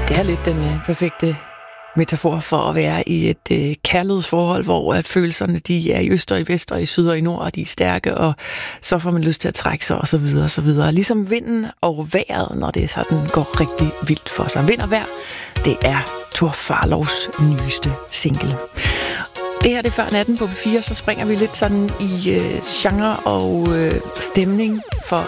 Det er lidt den perfekte metafor for at være i et kærlighedsforhold, hvor at følelserne de er i øst og i vest og i syd og i nord, og de er stærke, og så får man lyst til at trække sig, og så videre, og så videre. Ligesom vinden og vejret, når det sådan går rigtig vildt for sig. Vind og vejr, det er Tor Farlovs nyeste single. Det her det er før natten på P4, så springer vi lidt sådan i genre og stemning, for